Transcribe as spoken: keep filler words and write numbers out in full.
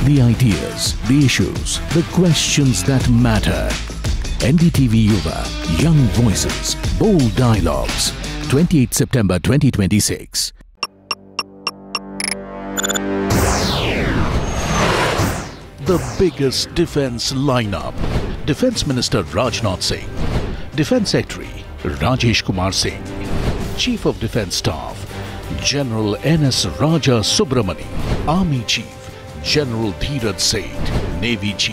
The ideas, the issues, the questions that matter. N D T V Yuva, Young Voices, Bold Dialogues. twenty-eighth September twenty twenty-six. The biggest defense lineup. Defense Minister Rajnath Singh, Defense Secretary Rajesh Kumar Singh, Chief of Defense Staff General N S Raja Subramani, Army Chief General Dheeraj Seth, Navy Chief